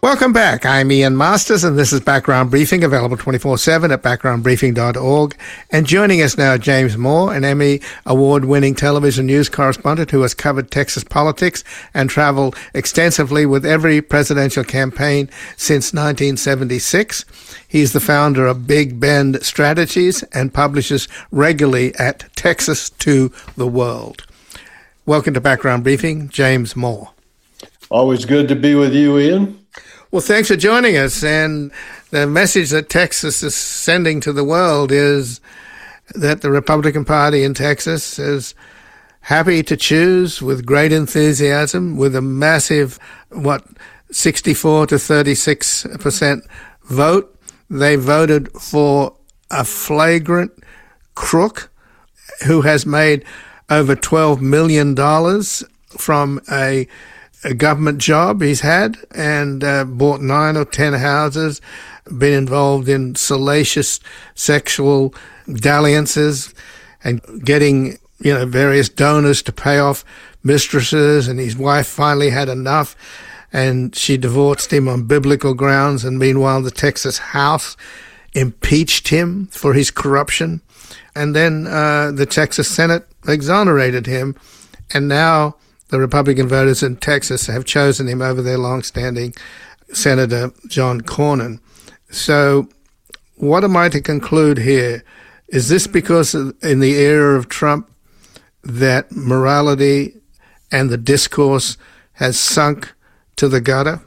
Welcome back. I'm Ian Masters, and this is Background Briefing, available 24/7 at backgroundbriefing.org. And joining us now, James Moore, an Emmy Award-winning television news correspondent who has covered Texas politics and traveled extensively with every presidential campaign since 1976. He's the founder of Big Bend Strategies and publishes regularly at Texas to the World. Welcome to Background Briefing, James Moore. Always good to be with you, Ian. Well, thanks for joining us. And the message that Texas is sending to the world is that the Republican Party in Texas is happy to choose with great enthusiasm, with a massive, 64 to 36% vote. They voted for a flagrant crook who has made over $12 million from a government job he's had, and bought 9 or 10 houses, been involved in salacious sexual dalliances and getting, various donors to pay off mistresses, and his wife finally had enough and she divorced him on biblical grounds, and meanwhile the Texas House impeached him for his corruption, and then the Texas Senate exonerated him, and now the Republican voters in Texas have chosen him over their long-standing Senator John Cornyn. So what am I to conclude here? Is this because in the era of Trump that morality and the discourse has sunk to the gutter?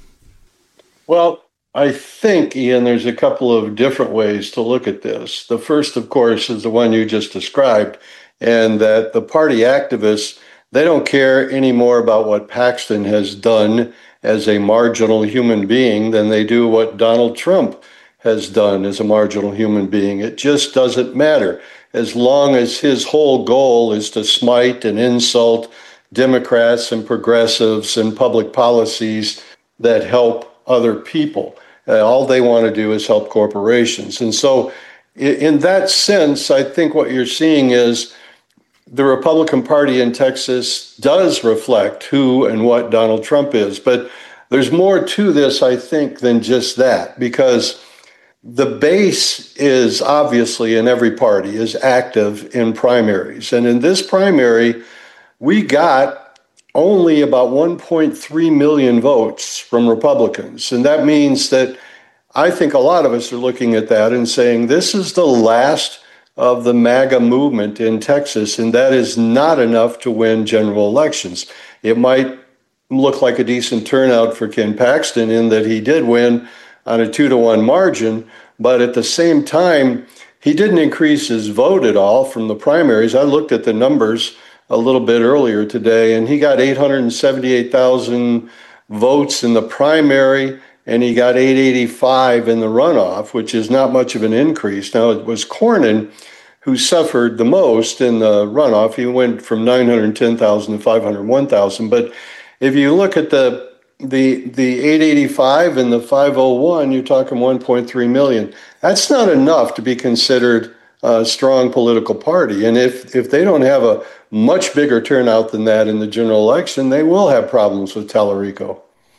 Well, I think, Ian, there's a couple of different ways to look at this. The first, of course, is the one you just described, and that the party activists, they don't care any more about what Paxton has done as a marginal human being than they do what Donald Trump has done as a marginal human being. It just doesn't matter. As long as his whole goal is to smite and insult Democrats and progressives and public policies that help other people. All they want to do is help corporations. And so in that sense, I think what you're seeing is the Republican Party in Texas does reflect who and what Donald Trump is. But there's more to this, I think, than just that, because the base is obviously in every party is active in primaries. And in this primary, we got only about 1.3 million votes from Republicans. And that means that I think a lot of us are looking at that and saying, this is the last of the MAGA movement in Texas, and that is not enough to win general elections. It might look like a decent turnout for Ken Paxton in that he did win on a 2-1 margin, but at the same time, he didn't increase his vote at all from the primaries. I looked at the numbers a little bit earlier today, and he got 878,000 votes in the primary, and he got 885 in the runoff, which is not much of an increase. Now, it was Cornyn who suffered the most in the runoff. He went from 910,000 to 501,000. But if you look at the 885 and the 501, you're talking 1.3 million. That's not enough to be considered a strong political party. And if they don't have a much bigger turnout than that in the general election, they will have problems with Tallarico.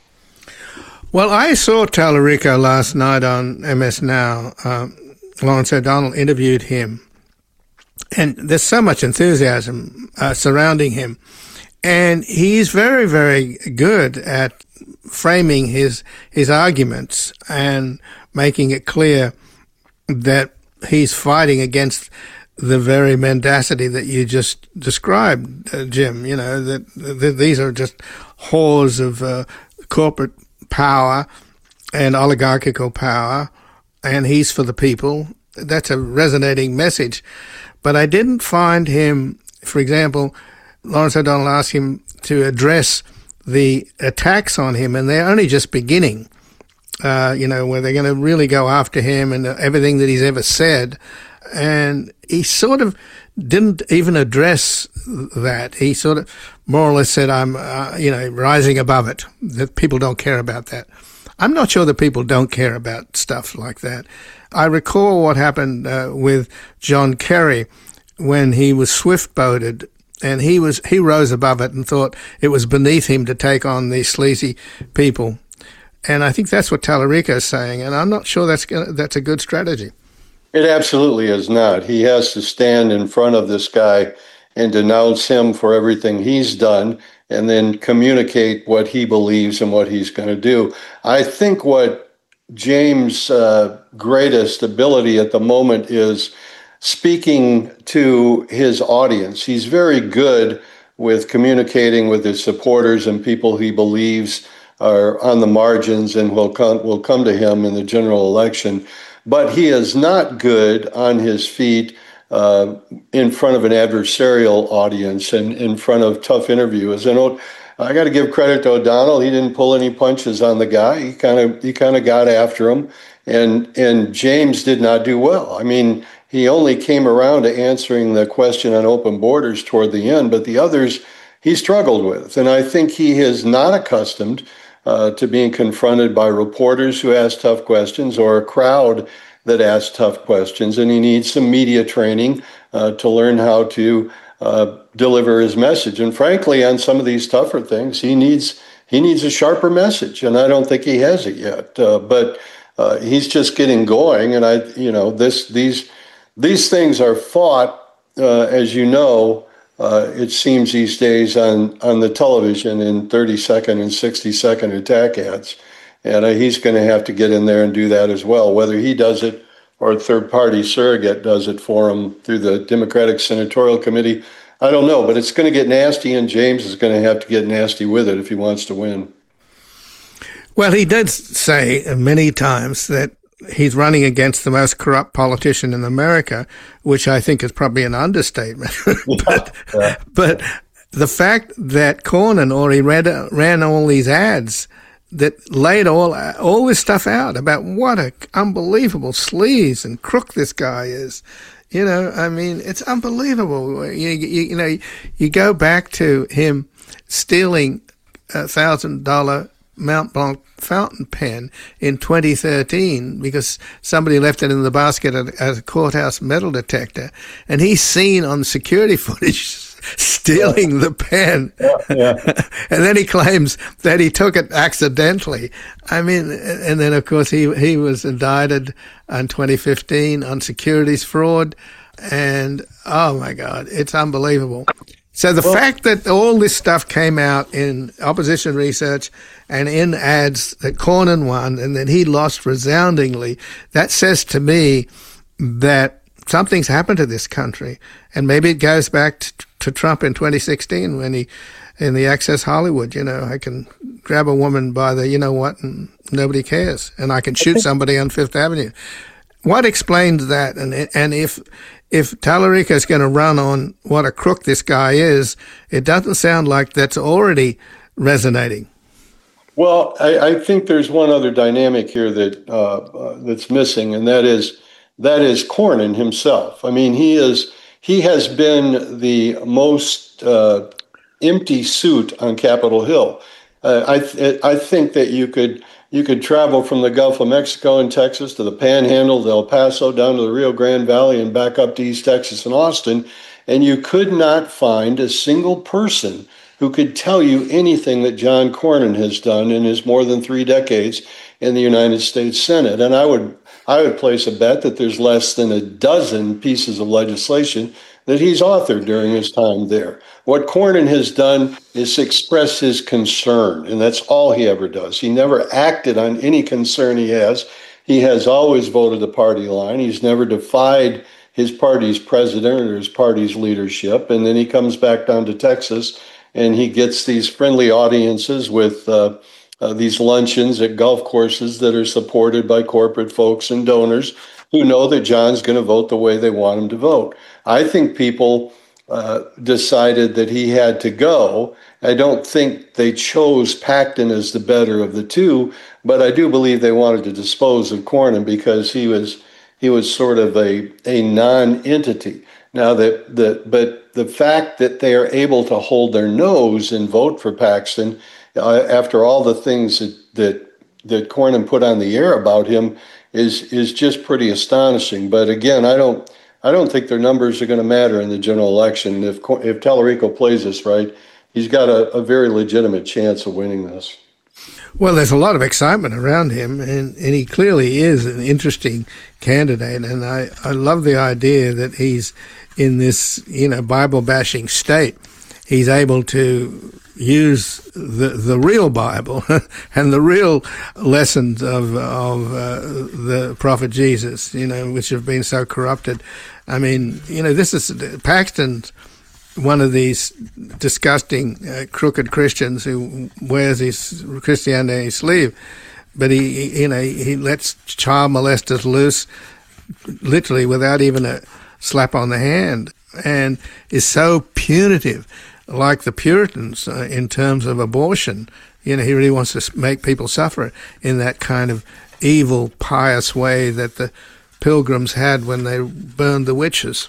Well, I saw Tallarico last night on MS Now. Lawrence O'Donnell interviewed him, and there's so much enthusiasm surrounding him. And he's very, very good at framing his arguments and making it clear that he's fighting against the very mendacity that you just described, Jim. That these are just whores of corporate power and oligarchical power, and he's for the people. That's a resonating message. But I didn't find him, for example, Lawrence O'Donnell asked him to address the attacks on him, and they're only just beginning, where they're going to really go after him and everything that he's ever said. And he sort of didn't even address that. He sort of more or less said, I'm, rising above it, that people don't care about that. I'm not sure that people don't care about stuff like that. I recall what happened with John Kerry when he was swift-boated, and he rose above it and thought it was beneath him to take on these sleazy people. And I think that's what Tallarico is saying, and I'm not sure that's a good strategy. It absolutely is not. He has to stand in front of this guy and denounce him for everything he's done, and then communicate what he believes and what he's going to do. I think what James' greatest ability at the moment is speaking to his audience. He's very good with communicating with his supporters and people he believes are on the margins and will come to him in the general election. But he is not good on his feet in front of an adversarial audience and in front of tough interviewers. And I got to give credit to O'Donnell. He didn't pull any punches on the guy. He kind of got after him, and James did not do well. I mean, he only came around to answering the question on open borders toward the end, but the others he struggled with. And I think he is not accustomed to being confronted by reporters who ask tough questions or a crowd that asks tough questions. And he needs some media training to learn how to deliver his message. And frankly, on some of these tougher things, he needs a sharper message. And I don't think he has it yet. But he's just getting going. And these things are fought, as you know, it seems these days on the television in 30-second and 60-second attack ads. And he's going to have to get in there and do that as well. Whether he does it or a third-party surrogate does it for him through the Democratic Senatorial Committee, I don't know. But it's going to get nasty, and James is going to have to get nasty with it if he wants to win. Well, he did say many times that he's running against the most corrupt politician in America, which I think is probably an understatement. But the fact that Cornyn already ran all these ads that laid all this stuff out about what an unbelievable sleaze and crook this guy is. You know, I mean, it's unbelievable. You go back to him stealing $1,000 Mont Blanc fountain pen in 2013 because somebody left it in the basket at a courthouse metal detector, and he's seen on security footage stealing the pen. And then he claims that he took it accidentally. I mean, and then of course he was indicted in 2015 on securities fraud, and oh my God, it's unbelievable. So the fact that all this stuff came out in opposition research and in ads that Cornyn won and that he lost resoundingly, that says to me that something's happened to this country. And maybe it goes back to Trump in 2016 when he, in the Access Hollywood, I can grab a woman by the and nobody cares. And I can shoot somebody on Fifth Avenue. What explains that? And if Tallarico is going to run on what a crook this guy is, it doesn't sound like that's already resonating. Well, I think there's one other dynamic here that's missing, and that is Cornyn himself. I mean, he has been the most empty suit on Capitol Hill. I think that you could travel from the Gulf of Mexico and Texas to the Panhandle, to El Paso, down to the Rio Grande Valley, and back up to East Texas and Austin, and you could not find a single person who could tell you anything that John Cornyn has done in his more than 3 decades in the United States Senate. And I would place a bet that there's less than a dozen pieces of legislation that he's authored during his time there. What Cornyn has done is express his concern, and that's all he ever does. He never acted on any concern he has. He has always voted the party line. He's never defied his party's president or his party's leadership. And then he comes back down to Texas, and he gets these friendly audiences with these luncheons at golf courses that are supported by corporate folks and donors who know that John's going to vote the way they want him to vote. I think people decided that he had to go. I don't think they chose Paxton as the better of the two, but I do believe they wanted to dispose of Cornyn because he was sort of a non-entity. Now but the fact that they are able to hold their nose and vote for Paxton after all the things that Cornyn put on the air about him is just pretty astonishing. But again, I don't think their numbers are going to matter in the general election. If Tallarico plays this right, he's got a very legitimate chance of winning this. Well, there's a lot of excitement around him, and he clearly is an interesting candidate. And I love the idea that he's in this, Bible-bashing state. He's able to use the real Bible and the real lessons of the prophet Jesus, which have been so corrupted. I mean, this is Paxton's one of these disgusting, crooked Christians who wears his Christianity on his sleeve, but he lets child molesters loose, literally without even a slap on the hand, and is so punitive, like the Puritans in terms of abortion. He really wants to make people suffer in that kind of evil, pious way that the Pilgrims had when they burned the witches.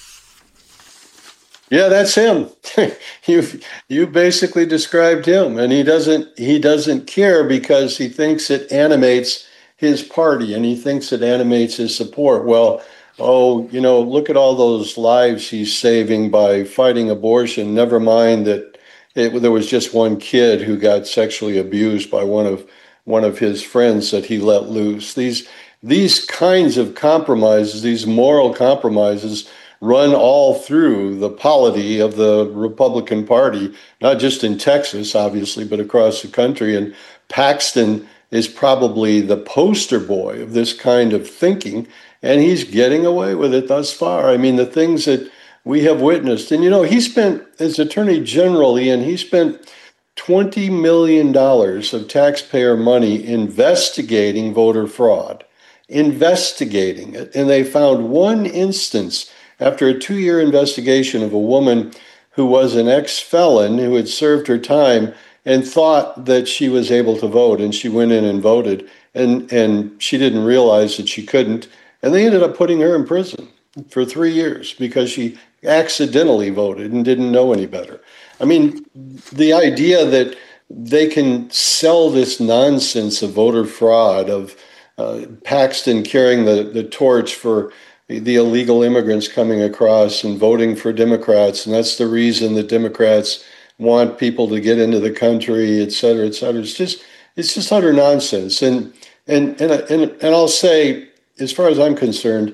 Yeah, that's him. You basically described him, and he doesn't care because he thinks it animates his party and he thinks it animates his support. Well, look at all those lives he's saving by fighting abortion. Never mind that there was just one kid who got sexually abused by one of his friends that he let loose. These kinds of compromises, these moral compromises, run all through the polity of the Republican Party, not just in Texas, obviously, but across the country. And Paxton is probably the poster boy of this kind of thinking, and he's getting away with it thus far. I mean, the things that we have witnessed. And, he spent, as Attorney General, Ian, he spent $20 million of taxpayer money investigating voter fraud, investigating it. And they found one instance after a 2-year investigation of a woman who was an ex-felon who had served her time and thought that she was able to vote, and she went in and voted, and she didn't realize that she couldn't, and they ended up putting her in prison for 3 years because she accidentally voted and didn't know any better. I mean, the idea that they can sell this nonsense of voter fraud, of Paxton carrying the torch for the illegal immigrants coming across and voting for Democrats, and that's the reason that Democrats want people to get into the country, et cetera, et cetera. It's just utter nonsense. And I'll say, as far as I'm concerned,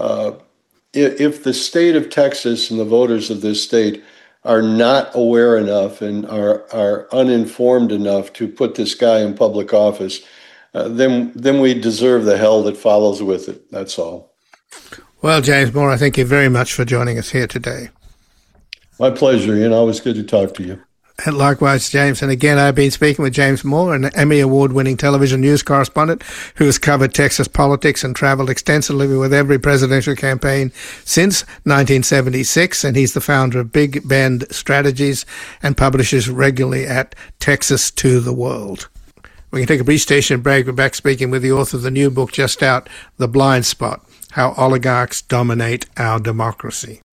if the state of Texas and the voters of this state are not aware enough and are uninformed enough to put this guy in public office, then we deserve the hell that follows with it. That's all. Well, James Moore, I thank you very much for joining us here today. My pleasure, Ian. Always good to talk to you. And likewise, James. And again, I've been speaking with James Moore, an Emmy Award-winning television news correspondent who has covered Texas politics and traveled extensively with every presidential campaign since 1976. And he's the founder of Big Bend Strategies and publishes regularly at Texas to the World. We can take a brief station break. We're back speaking with the author of the new book just out, The Blind Spot: How Oligarchs Dominate Our Democracy.